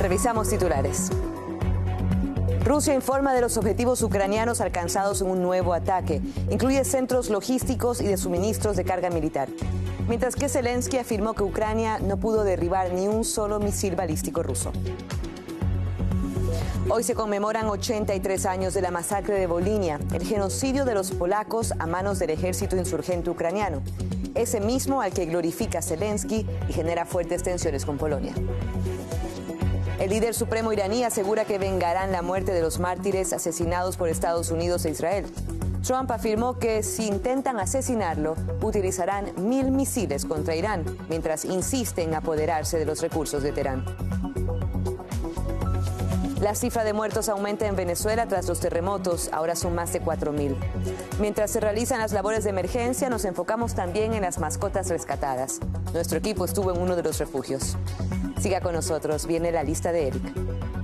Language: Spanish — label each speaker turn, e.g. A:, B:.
A: Revisamos titulares. Rusia informa de los objetivos ucranianos alcanzados en un nuevo ataque. Incluye centros logísticos y de suministros de carga militar. Mientras que Zelensky afirmó que Ucrania no pudo derribar ni un solo misil balístico ruso. Hoy se conmemoran 83 años de la masacre de Volhynia, el genocidio de los polacos a manos del ejército insurgente ucraniano. Ese mismo al que glorifica Zelensky y genera fuertes tensiones con Polonia. El líder supremo iraní asegura que vengarán la muerte de los mártires asesinados por Estados Unidos e Israel. Trump afirmó que si intentan asesinarlo, utilizarán 1000 misiles contra Irán, mientras insiste en apoderarse de los recursos de Teherán. La cifra de muertos aumenta en Venezuela tras los terremotos, ahora son más de 4000. Mientras se realizan las labores de emergencia, nos enfocamos también en las mascotas rescatadas. Nuestro equipo estuvo en uno de los refugios. Siga con nosotros, viene la lista de Eric.